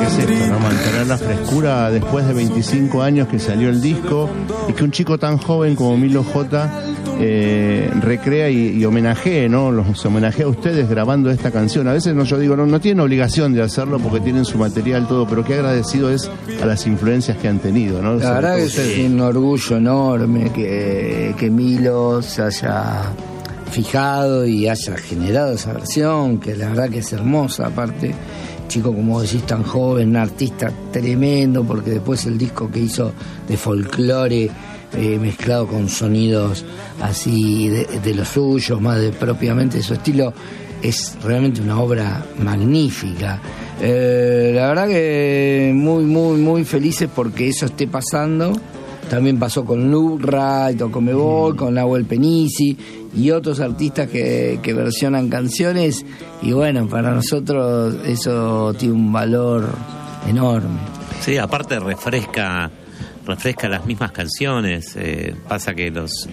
es esto, ¿no? Mantener la frescura después de 25 años que salió el disco y que un chico tan joven como Milo J recrea y homenajee, ¿no? Los homenajea a ustedes grabando esta canción. A veces yo digo, no tienen obligación de hacerlo porque tienen su material, todo, pero qué agradecido es a las influencias que han tenido, ¿no? La verdad que es un orgullo enorme que Milo se haya fijado y haya generado esa versión, que la verdad que es hermosa, aparte, chico, como decís, tan joven, un artista tremendo, porque después el disco que hizo de folclore mezclado con sonidos así de los suyos, más de propiamente su estilo, es realmente una obra magnífica. La verdad que muy felices porque eso esté pasando. También pasó con Lurra, con Mebol, con Nahuel Penisi y otros artistas que versionan canciones, y bueno, para nosotros eso tiene un valor enorme. Sí, aparte refresca las mismas canciones. Pasa que los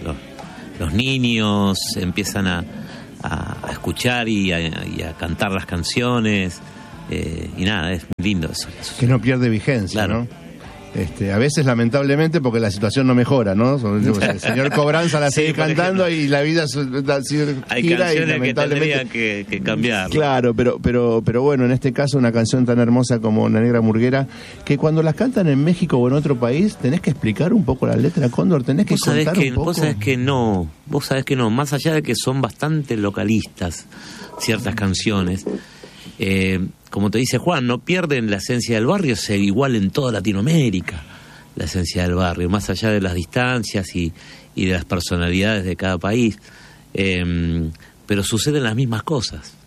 niños empiezan a escuchar y a cantar las canciones, y nada, es muy lindo eso. Que no pierde vigencia, claro, ¿no? A veces lamentablemente porque la situación no mejora, ¿no? El señor Cobranza la sigue cantando y la vida hay gira y canciones lamentablemente que tendrían que cambiar. Claro, pero bueno, en este caso una canción tan hermosa como La Negra Murguera, que cuando las cantan en México o en otro país tenés que explicar un poco la letra, Cóndor, tenés que contar un poco. Vos sabés que no, más allá de que son bastante localistas ciertas canciones, como te dice Juan, no pierden la esencia del barrio, es igual en toda Latinoamérica la esencia del barrio, más allá de las distancias y de las personalidades de cada país, pero suceden las mismas cosas,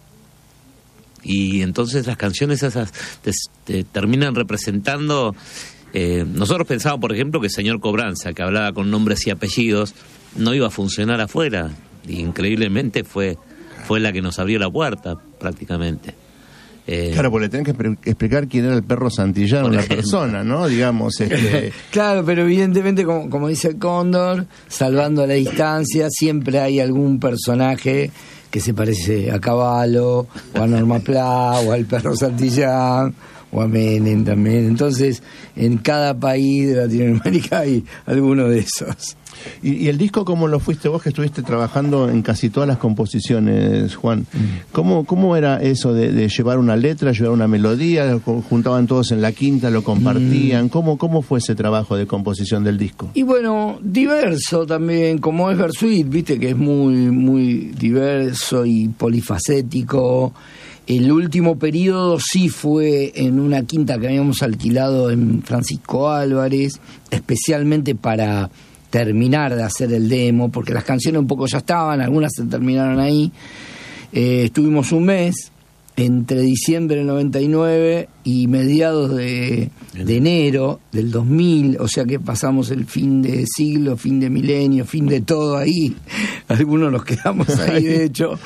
y entonces las canciones esas te terminan representando. Nosotros pensábamos, por ejemplo, que el señor Cobranza, que hablaba con nombres y apellidos, no iba a funcionar afuera, y increíblemente fue la que nos abrió la puerta prácticamente. Claro, porque le tenés que explicar quién era el perro Santillán, la persona, ¿no? Digamos, Claro, pero evidentemente, como dice el Cóndor, salvando la distancia, siempre hay algún personaje que se parece a Cavallo, o a Norma Pla, o al perro Santillán, o a Menem también. Entonces, en cada país de Latinoamérica hay alguno de esos. ¿Y el disco cómo lo fuiste vos, que estuviste trabajando en casi todas las composiciones, Juan? ¿Cómo era eso de llevar una letra, llevar una melodía? ¿Juntaban todos en la quinta, lo compartían? ¿Cómo fue ese trabajo de composición del disco? Y bueno, diverso también, como es Versuit, viste que es muy diverso y polifacético. El último periodo sí fue en una quinta que habíamos alquilado en Francisco Álvarez, especialmente para terminar de hacer el demo, porque las canciones un poco ya estaban, algunas se terminaron ahí. Estuvimos un mes, entre diciembre del 99 y mediados de enero del 2000, o sea que pasamos el fin de siglo, fin de milenio, fin de todo ahí. Algunos nos quedamos ahí, de hecho.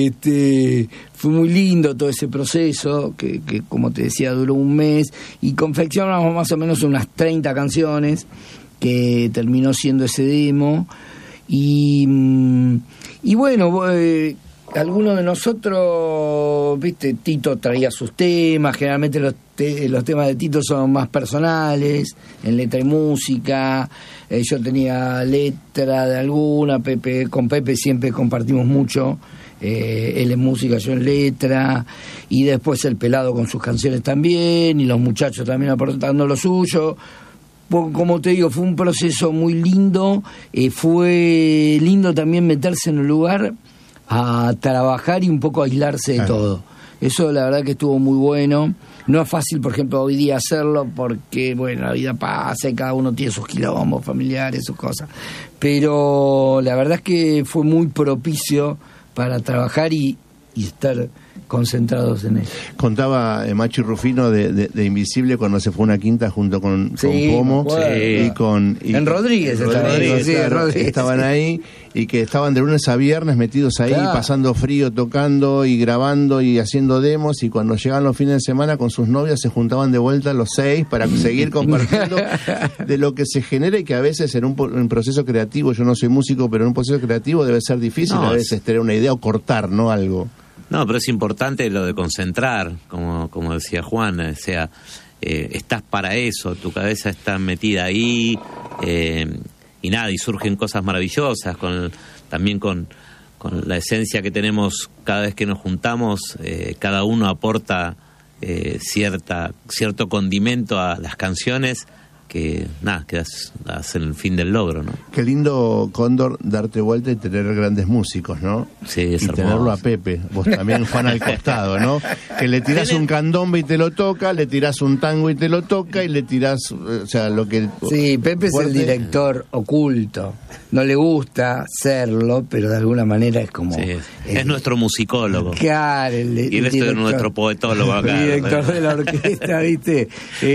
Fue muy lindo todo ese proceso, que como te decía, duró un mes, y confeccionamos más o menos unas 30 canciones, que terminó siendo ese demo. Y bueno, algunos de nosotros, viste, Tito traía sus temas, generalmente los temas de Tito son más personales, en letra y música. Yo tenía letra de alguna, con Pepe siempre compartimos mucho, él en música, yo en letra, y después el Pelado con sus canciones también, y los muchachos también aportando lo suyo. Como te digo, fue un proceso muy lindo. Fue lindo también meterse en un lugar a trabajar y un poco aislarse de todo. Eso la verdad que estuvo muy bueno. No es fácil, por ejemplo, hoy día hacerlo porque, bueno, la vida pasa y cada uno tiene sus quilombos familiares, sus cosas. Pero la verdad es que fue muy propicio para trabajar y estar concentrados en eso. Contaba Machi Rufino de Invisible cuando se fue a una quinta junto con Pomo en Rodríguez, estaban ahí, y que estaban de lunes a viernes metidos ahí, pasando frío, tocando y grabando y haciendo demos, y cuando llegaban los fines de semana con sus novias se juntaban de vuelta los 6 para seguir compartiendo de lo que se genera, y que a veces en un proceso creativo, yo no soy músico, pero en un proceso creativo debe ser difícil a veces tener una idea o cortar, ¿no? Algo. No, pero es importante lo de concentrar, como decía Juan, o sea, estás para eso, tu cabeza está metida ahí, y nada, y surgen cosas maravillosas, también con la esencia que tenemos cada vez que nos juntamos. Cada uno aporta cierto condimento a las canciones que hacen el fin del logro, ¿no? Qué lindo, Cóndor, darte vuelta y tener grandes músicos, ¿no? Sí, es y hermoso. Tenerlo a Pepe, vos también, Juan, al costado, ¿no? Que le tirás un candombe y te lo toca, le tirás un tango y te lo toca, y le tirás, o sea, lo que... Sí, Pepe fuerte. Es el director oculto. No le gusta serlo, pero de alguna manera es como... Sí, es nuestro musicólogo. Claro, Y el resto es nuestro poetólogo acá. El director de la orquesta, ¿viste?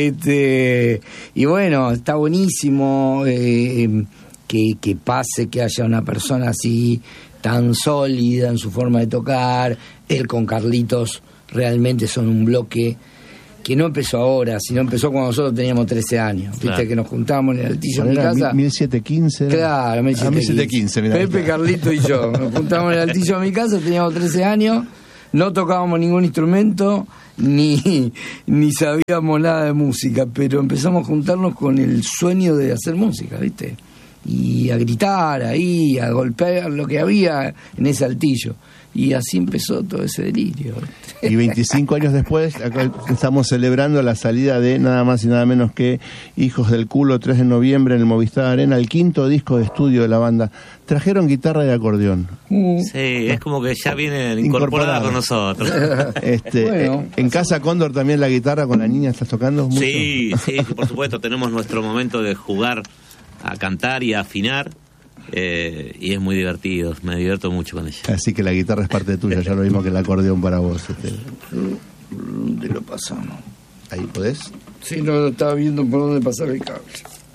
Y bueno, está buenísimo que pase, que haya una persona así tan sólida en su forma de tocar. Él con Carlitos realmente son un bloque que no empezó ahora, sino empezó cuando nosotros teníamos 13 años. Viste, Claro. que nos juntábamos en el altillo de mi Era casa. 1715. Claro, 1715, mirá. Pepe, Carlito y yo. Nos juntábamos en el altillo de mi casa, teníamos 13 años, no tocábamos ningún instrumento, ni sabíamos nada de música, pero empezamos a juntarnos con el sueño de hacer música, ¿viste? Y a gritar ahí, a golpear lo que había en ese altillo. Y así empezó todo ese delirio. Y 25 años después, acá estamos celebrando la salida de nada más y nada menos que Hijos del Culo, 3 de noviembre en el Movistar Arena, el 5º disco de estudio de la banda. Trajeron guitarra y acordeón. Sí, es como que ya viene incorporada con nosotros. Bueno, en casa, Cóndor, también la guitarra con la niña, ¿estás tocando mucho? Sí, por supuesto, tenemos nuestro momento de jugar a cantar y a afinar, y es muy divertido, me divierto mucho con ella. Así que la guitarra es parte tuya, ya lo mismo que el acordeón para vos. ¿dónde lo pasamos? Ahí podés. Sí, no estaba viendo por dónde pasar el cable.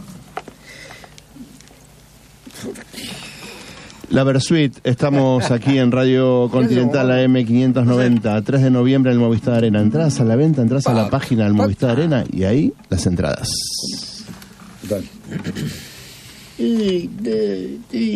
La Versuit, estamos aquí en Radio Continental AM 590, 3 de noviembre en el Movistar Arena. Entrás a la venta, entrás a la página del Movistar Arena y ahí las entradas. Dale.